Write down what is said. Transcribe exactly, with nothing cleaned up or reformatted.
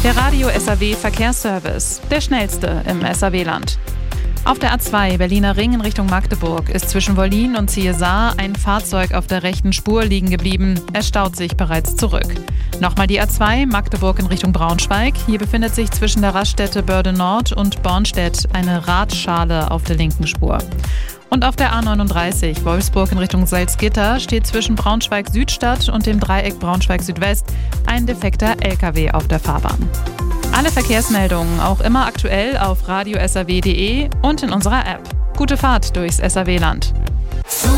Der Radio S A W Verkehrsservice, der schnellste im S A W-Land. Auf der A zwei Berliner Ring in Richtung Magdeburg ist zwischen Wollin und Ziehesar ein Fahrzeug auf der rechten Spur liegen geblieben. Es staut sich bereits zurück. Nochmal die A zwei Magdeburg in Richtung Braunschweig. Hier befindet sich zwischen der Raststätte Börde Nord und Bornstedt eine Radschale auf der linken Spur. Und auf der A neununddreißig Wolfsburg in Richtung Salzgitter steht zwischen Braunschweig-Südstadt und dem Dreieck Braunschweig-Südwest ein defekter L K W auf der Fahrbahn. Alle Verkehrsmeldungen auch immer aktuell auf radio s a w punkt d e und in unserer App. Gute Fahrt durchs S A W-Land.